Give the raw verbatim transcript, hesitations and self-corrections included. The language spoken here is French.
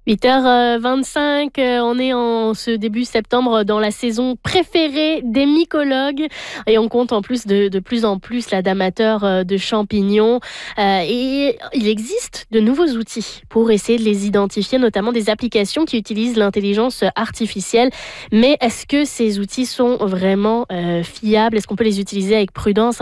huit heures vingt-cinq, euh, on est en ce début septembre dans la saison préférée des mycologues et on compte en plus de, de plus en plus là, d'amateurs euh, de champignons Euh, et il existe de nouveaux outils pour essayer de les identifier, notamment des applications qui utilisent l'intelligence artificielle. Mais est-ce que ces outils sont vraiment euh, fiables? Est-ce qu'on peut les utiliser avec prudence?